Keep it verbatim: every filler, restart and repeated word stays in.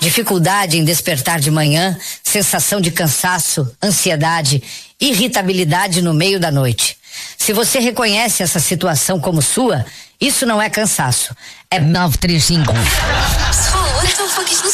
dificuldade em despertar de manhã, sensação de cansaço, ansiedade, irritabilidade no meio da noite. Se você reconhece essa situação como sua, isso não é cansaço. É nove três cinco.